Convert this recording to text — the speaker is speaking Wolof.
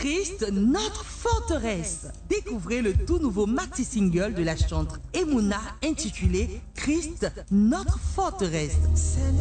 Christ, notre forteresse. Découvrez le tout nouveau maxi-single de la chanteuse Emouna intitulé Christ, notre forteresse.